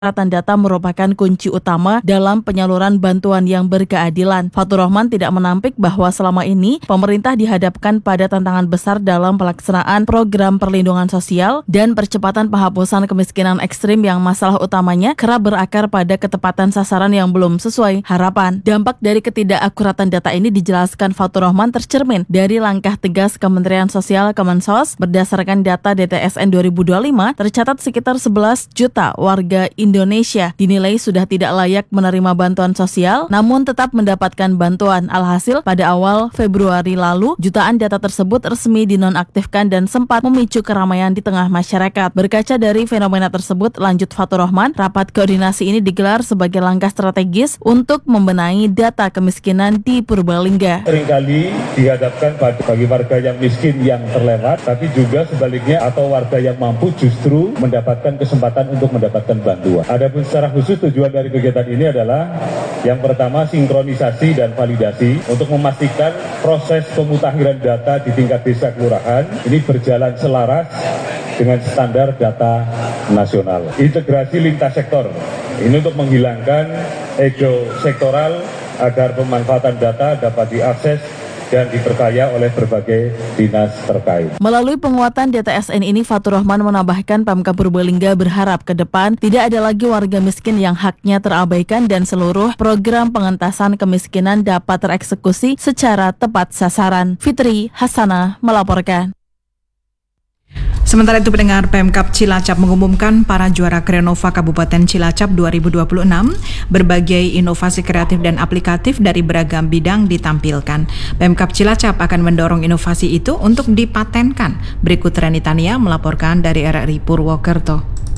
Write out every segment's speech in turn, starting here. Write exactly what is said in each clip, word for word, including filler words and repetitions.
Akuratan data merupakan kunci utama dalam penyaluran bantuan yang berkeadilan. Fatur Rahman tidak menampik bahwa selama ini pemerintah dihadapkan pada tantangan besar dalam pelaksanaan program perlindungan sosial dan percepatan penghapusan kemiskinan ekstrim yang masalah utamanya kerap berakar pada ketepatan sasaran yang belum sesuai harapan. Dampak dari ketidakakuratan data ini dijelaskan Fatur Rahman tercermin dari langkah tegas Kementerian Sosial Kemensos. Berdasarkan data D T S N dua ribu dua puluh lima, tercatat sekitar sebelas juta warga Indonesia dinilai sudah tidak layak menerima bantuan sosial, namun tetap mendapatkan bantuan. Alhasil, pada awal Februari lalu, jutaan data tersebut resmi dinonaktifkan dan sempat memicu keramaian di tengah masyarakat. Berkaca dari fenomena tersebut, lanjut Fatur Rahman, rapat koordinasi ini digelar sebagai langkah strategis untuk membenahi data kemiskinan di Purbalingga. Seringkali dihadapkan pada bagi warga yang miskin yang terlewat, tapi juga sebaliknya atau warga yang mampu justru mendapatkan kesempatan untuk mendapatkan bantuan. Adapun secara khusus tujuan dari kegiatan ini adalah yang pertama sinkronisasi dan validasi untuk memastikan proses pemutakhiran data di tingkat desa kelurahan ini berjalan selaras dengan standar data nasional. Integrasi lintas sektor ini untuk menghilangkan ego sektoral agar pemanfaatan data dapat diakses dan diperkaya oleh berbagai dinas terkait. Melalui penguatan D T S N ini, Fatur Rahman menambahkan Pemkab Purbalingga berharap ke depan tidak ada lagi warga miskin yang haknya terabaikan dan seluruh program pengentasan kemiskinan dapat tereksekusi secara tepat sasaran. Fitri Hasanah melaporkan. Sementara itu, pendengar, Pemkab Cilacap mengumumkan para juara Krenova Kabupaten Cilacap dua ribu dua puluh enam. Berbagai inovasi kreatif dan aplikatif dari beragam bidang ditampilkan. Pemkab Cilacap akan mendorong inovasi itu untuk dipatenkan. Berikut Reni Tania melaporkan dari R R I Purwokerto.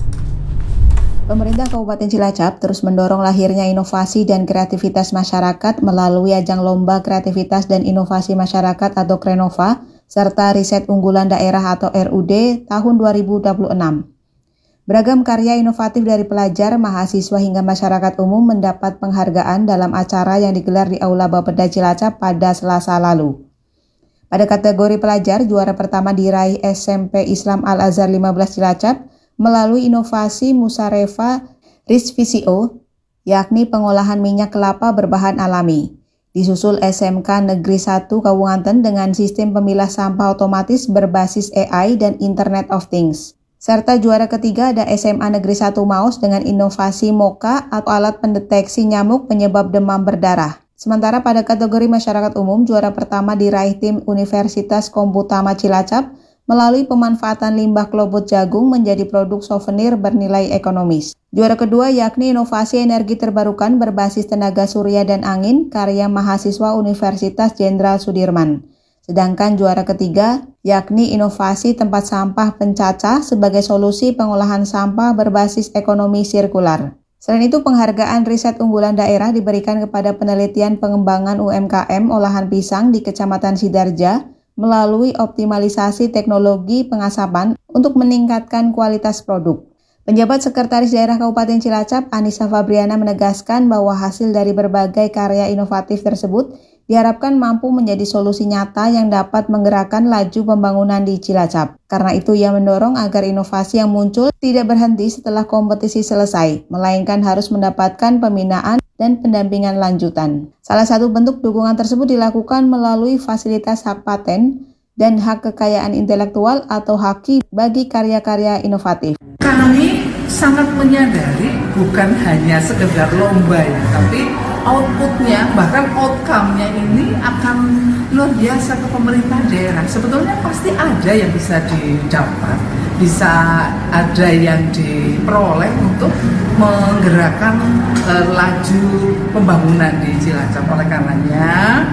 Pemerintah Kabupaten Cilacap terus mendorong lahirnya inovasi dan kreativitas masyarakat melalui ajang Lomba Kreativitas dan Inovasi Masyarakat atau Krenova, serta Riset Unggulan Daerah atau R U D tahun dua ribu dua puluh enam. Beragam karya inovatif dari pelajar, mahasiswa hingga masyarakat umum mendapat penghargaan dalam acara yang digelar di Aula Bapeda Cilacap pada Selasa lalu. Pada kategori pelajar, juara pertama diraih S M P Islam Al-Azhar lima belas Cilacap melalui inovasi Musareva Rich Visio, yakni pengolahan minyak kelapa berbahan alami. Disusul S M K Negeri satu Kawunganten dengan sistem pemilah sampah otomatis berbasis A I dan Internet of Things. Serta juara ketiga ada S M A Negeri satu Maus dengan inovasi Moka atau alat pendeteksi nyamuk penyebab demam berdarah. Sementara pada kategori masyarakat umum, juara pertama diraih tim Universitas Komputama Cilacap melalui pemanfaatan limbah klobot jagung menjadi produk souvenir bernilai ekonomis. Juara kedua yakni inovasi energi terbarukan berbasis tenaga surya dan angin karya mahasiswa Universitas Jenderal Sudirman. Sedangkan juara ketiga yakni inovasi tempat sampah pencacah sebagai solusi pengolahan sampah berbasis ekonomi sirkular. Selain itu, penghargaan riset unggulan daerah diberikan kepada penelitian pengembangan U M K M olahan pisang di Kecamatan Sidarja melalui optimalisasi teknologi pengasapan untuk meningkatkan kualitas produk. Penjabat Sekretaris Daerah Kabupaten Cilacap, Anissa Fabriana, menegaskan bahwa hasil dari berbagai karya inovatif tersebut diharapkan mampu menjadi solusi nyata yang dapat menggerakkan laju pembangunan di Cilacap. Karena itu, ia mendorong agar inovasi yang muncul tidak berhenti setelah kompetisi selesai, melainkan harus mendapatkan pembinaan dan pendampingan lanjutan. Salah satu bentuk dukungan tersebut dilakukan melalui fasilitas hak paten dan hak kekayaan intelektual atau haki bagi karya-karya inovatif. Kami sangat menyadari bukan hanya sekedar lomba ya, tapi outputnya, bahkan outcome-nya ini akan luar biasa ke pemerintah daerah. Sebetulnya pasti ada yang bisa didapat, bisa ada yang diperoleh untuk menggerakkan uh, laju pembangunan di Cilacap. Oleh karenanya,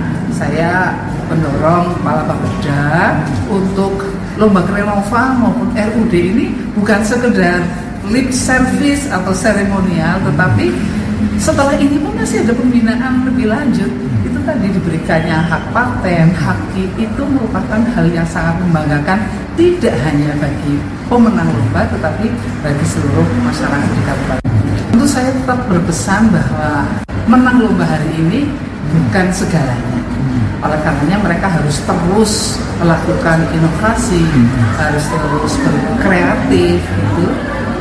saya mendorong Kepala Bapeda untuk Lomba Krenova maupun R U D ini bukan sekedar lip service atau seremonial, tetapi setelah ini pun masih ada pembinaan lebih lanjut. Itu tadi diberikannya hak paten, haki, itu merupakan hal yang sangat membanggakan, tidak hanya bagi pemenang lomba, tetapi bagi seluruh masyarakat di kabupaten. Tentu saya tetap berpesan bahwa menang lomba hari ini bukan segalanya. Oleh karenanya mereka harus terus melakukan inovasi, harus terus berkreatif gitu.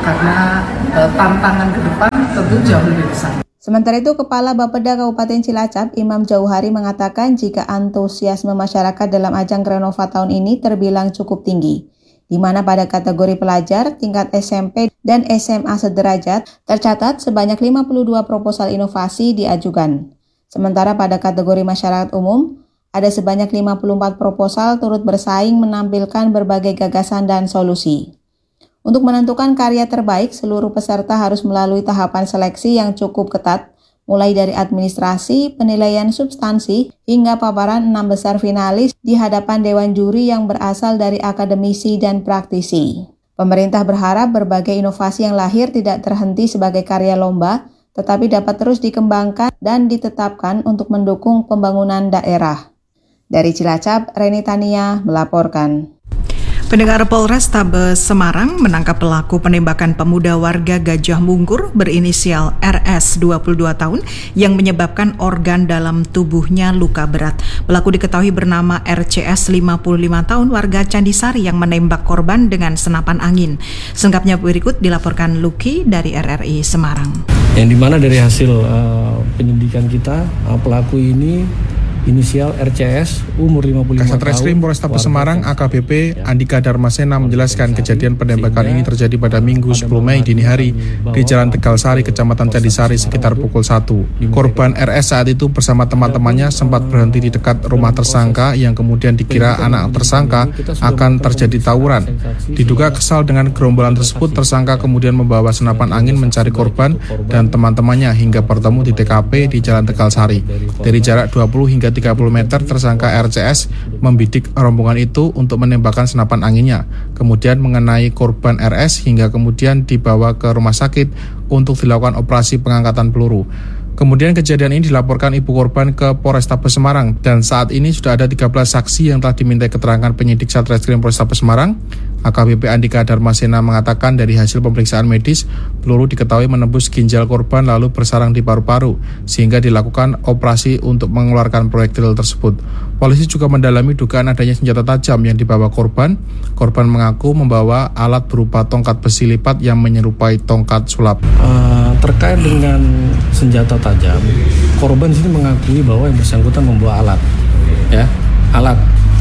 karena uh, tantangan ke depan tentu jauh lebih besar. Sementara itu, Kepala Bapeda Kabupaten Cilacap, Imam Jauhari mengatakan jika antusiasme masyarakat dalam ajang Krenova tahun ini terbilang cukup tinggi, di mana pada kategori pelajar tingkat S M P dan S M A sederajat tercatat sebanyak lima puluh dua proposal inovasi diajukan. Sementara pada kategori masyarakat umum, ada sebanyak lima puluh empat proposal turut bersaing menampilkan berbagai gagasan dan solusi. Untuk menentukan karya terbaik, seluruh peserta harus melalui tahapan seleksi yang cukup ketat, mulai dari administrasi, penilaian substansi, hingga paparan enam besar finalis di hadapan dewan juri yang berasal dari akademisi dan praktisi. Pemerintah berharap berbagai inovasi yang lahir tidak terhenti sebagai karya lomba, tetapi dapat terus dikembangkan dan ditetapkan untuk mendukung pembangunan daerah. Dari Cilacap, Reni Tania melaporkan. Pendengar, Polrestabes Semarang menangkap pelaku penembakan pemuda warga Gajah Mungkur berinisial R S dua puluh dua tahun yang menyebabkan organ dalam tubuhnya luka berat. Pelaku diketahui bernama R C S lima puluh lima tahun warga Candisari yang menembak korban dengan senapan angin. Selengkapnya berikut dilaporkan Luki dari R R I Semarang. Yang dimana dari hasil uh, penyidikan kita, uh, pelaku ini inisial R C S, umur lima puluh lima tahun. Kasat Reskrim Polrestabes Semarang A K B P Andika Darmasena menjelaskan kejadian penembakan ini terjadi pada Minggu sepuluh Mei dini hari di Jalan Tegal Sari, Kecamatan Candisari sekitar pukul satu. Korban R S saat itu bersama teman-temannya sempat berhenti di dekat rumah tersangka yang kemudian dikira anak tersangka akan terjadi tawuran. Diduga kesal dengan gerombolan tersebut, tersangka kemudian membawa senapan angin mencari korban dan teman-temannya hingga bertemu di T K P di Jalan Tegal Sari. Dari jarak dua puluh hingga tiga puluh meter, tersangka R C S membidik rombongan itu untuk menembakkan senapan anginnya, kemudian mengenai korban R S hingga kemudian dibawa ke rumah sakit untuk dilakukan operasi pengangkatan peluru. Kemudian kejadian ini dilaporkan ibu korban ke Polrestabes Semarang dan saat ini sudah ada tiga belas saksi yang telah dimintai keterangan penyidik Satreskrim Polrestabes Semarang. A K B P Andika Darmasena mengatakan dari hasil pemeriksaan medis, peluru diketahui menembus ginjal korban lalu bersarang di paru-paru, sehingga dilakukan operasi untuk mengeluarkan proyektil tersebut. Polisi juga mendalami dugaan adanya senjata tajam yang dibawa korban. Korban mengaku membawa alat berupa tongkat besi lipat yang menyerupai tongkat sulap. Uh, terkait dengan senjata tajam, korban di sini mengakui bahwa yang bersangkutan membawa alat, ya, alat.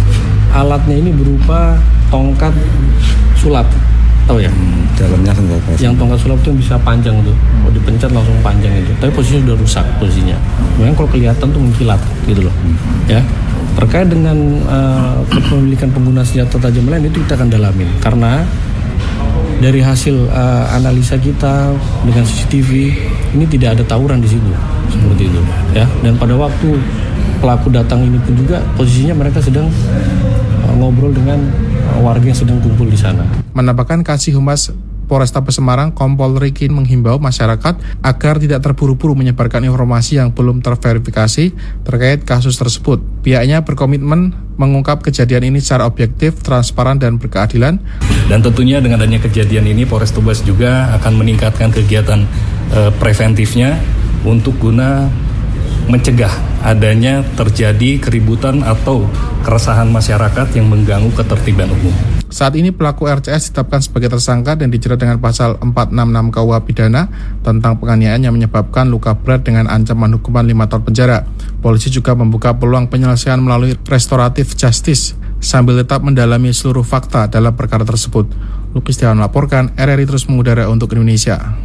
Alatnya ini berupa tongkat sulap, tahu ya? Hmm, dalamnya senjata. Yang tongkat sulap itu bisa panjang tuh, kalau dipencet langsung panjang itu. Tapi posisinya sudah rusak posisinya. Memang kalau kelihatan tuh mengkilat gitu loh, ya. Terkait dengan uh, kepemilikan pengguna senjata tajam lain itu kita akan dalamin, karena dari hasil uh, analisa kita dengan C C T V ini tidak ada tawuran di situ, seperti itu, ya. Dan pada waktu pelaku datang ini pun juga posisinya mereka sedang uh, ngobrol dengan uh, warga yang sedang kumpul di sana. Menambahkan Kasih Humas Polrestabes Semarang, Kompol Rikin menghimbau masyarakat agar tidak terburu-buru menyebarkan informasi yang belum terverifikasi terkait kasus tersebut. Pihaknya berkomitmen mengungkap kejadian ini secara objektif, transparan, dan berkeadilan. Dan tentunya dengan adanya kejadian ini, Polrestabes juga akan meningkatkan kegiatan uh, preventifnya untuk guna mencegah adanya terjadi keributan atau keresahan masyarakat yang mengganggu ketertiban umum. Saat ini pelaku R C S ditetapkan sebagai tersangka dan dijerat dengan pasal empat enam enam K U H pidana tentang penganiayaan yang menyebabkan luka berat dengan ancaman hukuman lima tahun penjara. Polisi juga membuka peluang penyelesaian melalui restoratif justice sambil tetap mendalami seluruh fakta dalam perkara tersebut. Luki Setiawan melaporkan, R R I terus mengudara untuk Indonesia.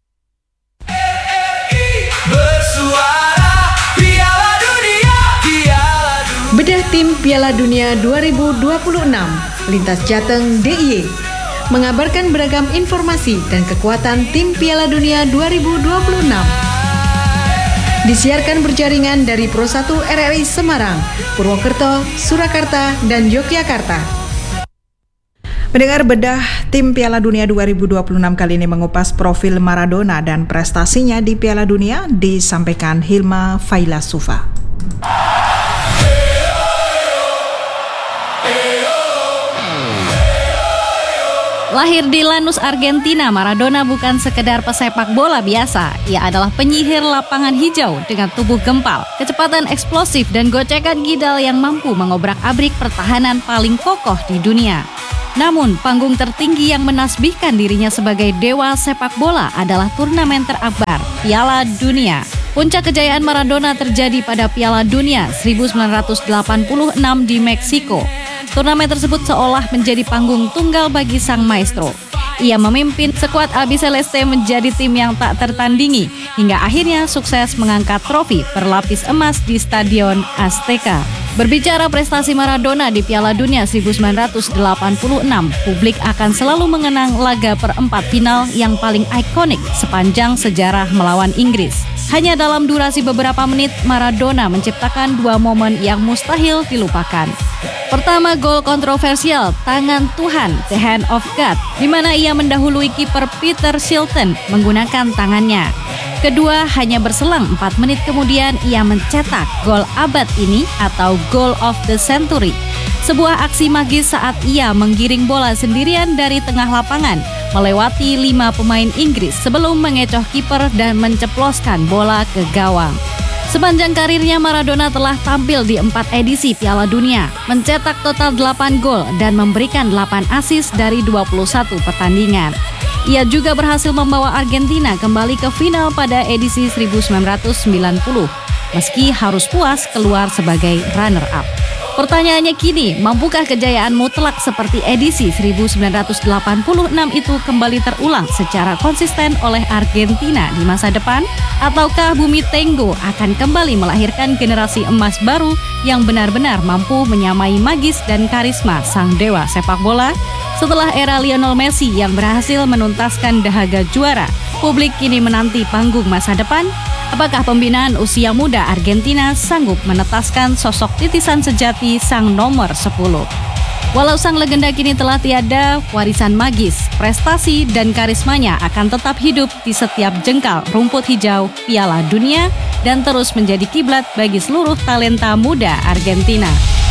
Bedah tim Piala Dunia dua ribu dua puluh enam, Lintas Jateng D I Y mengabarkan beragam informasi dan kekuatan tim Piala Dunia dua ribu dua puluh enam. Disiarkan berjaringan dari Pro satu R R I Semarang, Purwokerto, Surakarta, dan Yogyakarta. Mendengar bedah tim Piala Dunia dua ribu dua puluh enam kali ini mengupas profil Maradona dan prestasinya di Piala Dunia, disampaikan Hilma Failasufa. Lahir di Lanús, Argentina, Maradona bukan sekedar pesepak bola biasa. Ia adalah penyihir lapangan hijau dengan tubuh gempal, kecepatan eksplosif, dan gocekan gidal yang mampu mengobrak-abrik pertahanan paling kokoh di dunia. Namun, panggung tertinggi yang menasbihkan dirinya sebagai dewa sepak bola adalah turnamen terakbar, Piala Dunia. Puncak kejayaan Maradona terjadi pada Piala Dunia seribu sembilan ratus delapan puluh enam di Meksiko. Turnamen tersebut seolah menjadi panggung tunggal bagi sang maestro. Ia memimpin skuad Albiceleste menjadi tim yang tak tertandingi, hingga akhirnya sukses mengangkat trofi berlapis emas di Stadion Azteca. Berbicara prestasi Maradona di Piala Dunia seribu sembilan ratus delapan puluh enam, publik akan selalu mengenang laga perempat final yang paling ikonik sepanjang sejarah melawan Inggris. Hanya dalam durasi beberapa menit, Maradona menciptakan dua momen yang mustahil dilupakan. Pertama, gol kontroversial Tangan Tuhan, The Hand of God, di mana ia mendahului kiper Peter Shilton menggunakan tangannya. Kedua, hanya berselang empat menit kemudian ia mencetak gol abad ini atau Goal of the Century. Sebuah aksi magis saat ia menggiring bola sendirian dari tengah lapangan, melewati lima pemain Inggris sebelum mengecoh kiper dan menceploskan bola ke gawang. Sepanjang karirnya, Maradona telah tampil di empat edisi Piala Dunia, mencetak total delapan gol dan memberikan delapan assist dari dua puluh satu pertandingan. Ia juga berhasil membawa Argentina kembali ke final pada edisi seribu sembilan ratus sembilan puluh, meski harus puas keluar sebagai runner-up. Pertanyaannya kini, mampukah kejayaan mutlak seperti edisi seribu sembilan ratus delapan puluh enam itu kembali terulang secara konsisten oleh Argentina di masa depan? Ataukah Bumi Tenggo akan kembali melahirkan generasi emas baru yang benar-benar mampu menyamai magis dan karisma sang dewa sepak bola? Setelah era Lionel Messi yang berhasil menuntaskan dahaga juara, publik kini menanti panggung masa depan. Apakah pembinaan usia muda Argentina sanggup menetaskan sosok titisan sejati sang nomor sepuluh? Walau sang legenda kini telah tiada, warisan magis, prestasi, dan karismanya akan tetap hidup di setiap jengkal rumput hijau Piala Dunia dan terus menjadi kiblat bagi seluruh talenta muda Argentina.